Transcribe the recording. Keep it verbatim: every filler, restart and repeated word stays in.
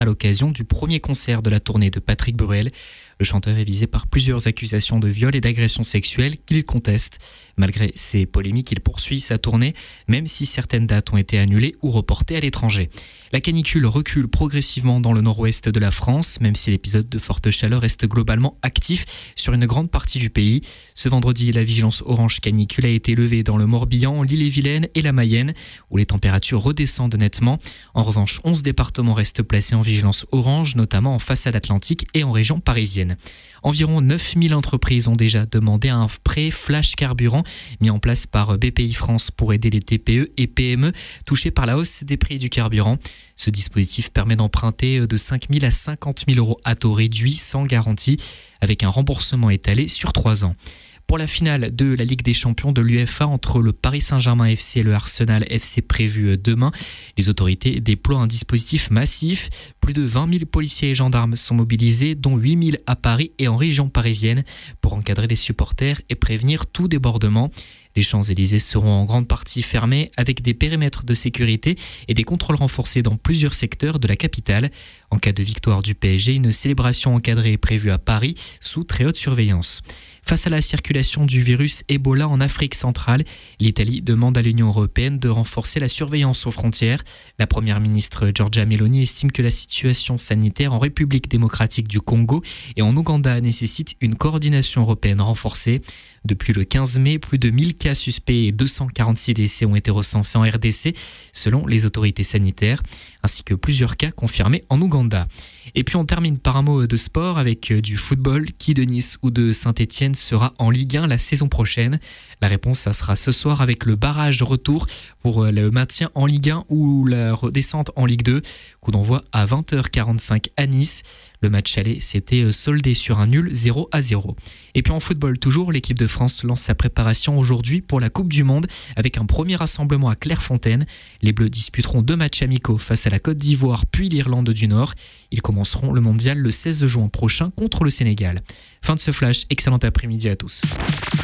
à l'occasion du premier concert de la tournée de Patrick Bruel. Le chanteur est visé par plusieurs accusations de viol et d'agression sexuelle qu'il conteste. Malgré ces polémiques, il poursuit sa tournée, même si certaines dates ont été annulées ou reportées à l'étranger. La canicule recule progressivement dans le nord-ouest de la France, même si l'épisode de forte chaleur reste globalement actif sur une grande partie du pays. Ce vendredi, la vigilance orange canicule a été levée dans le Morbihan, l'Ille-et-Vilaine et la Mayenne, où les températures redescendent nettement. En revanche, onze départements restent placés en vigilance orange, notamment en façade atlantique et en région parisienne. Environ neuf mille entreprises ont déjà demandé un prêt flash carburant mis en place par B P I France pour aider les T P E et P M E touchés par la hausse des prix du carburant. Ce dispositif permet d'emprunter de cinq mille à cinquante mille euros à taux réduit sans garantie, avec un remboursement étalé sur trois ans. Pour la finale de la Ligue des Champions de l'UEFA entre le Paris Saint-Germain F C et le Arsenal F C prévu demain, les autorités déploient un dispositif massif. Plus de vingt mille policiers et gendarmes sont mobilisés, dont huit mille à Paris et en région parisienne, pour encadrer les supporters et prévenir tout débordement. Les Champs-Élysées seront en grande partie fermés avec des périmètres de sécurité et des contrôles renforcés dans plusieurs secteurs de la capitale. En cas de victoire du P S G, une célébration encadrée est prévue à Paris sous très haute surveillance. Face à la circulation du virus Ebola en Afrique centrale, l'Italie demande à l'Union européenne de renforcer la surveillance aux frontières. La première ministre Giorgia Meloni estime que la situation sanitaire en République démocratique du Congo et en Ouganda nécessite une coordination européenne renforcée. Depuis le quinze mai, plus de mille cas suspects et deux cent quarante-six décès ont été recensés en R D C, selon les autorités sanitaires, ainsi que plusieurs cas confirmés en Ouganda. Et puis on termine par un mot de sport avec du football. Qui de Nice ou de Saint-Etienne sera en Ligue un la saison prochaine? La réponse, ça sera ce soir avec le barrage retour pour le maintien en Ligue un ou la redescente en Ligue deux. Coup d'envoi à vingt heures quarante-cinq à Nice. Le match aller s'était soldé sur un nul zéro à zéro. Et puis en football toujours, l'équipe de France lance sa préparation aujourd'hui pour la Coupe du Monde avec un premier rassemblement à Clairefontaine. Les Bleus disputeront deux matchs amicaux face à la Côte d'Ivoire puis l'Irlande du Nord. Ils commenceront le mondial le seize juin prochain contre le Sénégal. Fin de ce flash, excellent après-midi à tous.